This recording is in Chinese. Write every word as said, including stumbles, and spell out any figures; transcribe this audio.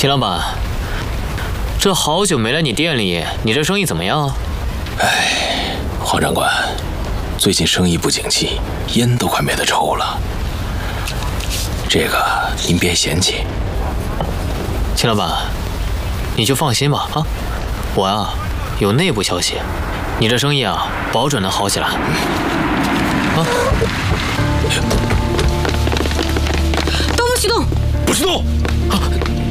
秦老板，这好久没来你店里，你这生意怎么样？ 哎，黄长官，最近生意不景气，烟都快没得抽了。这个您别嫌弃。 秦老板，你就放心吧啊，我啊有内部消息，你这生意啊保准能好起来。啊！ 刀锋启动， 不许动！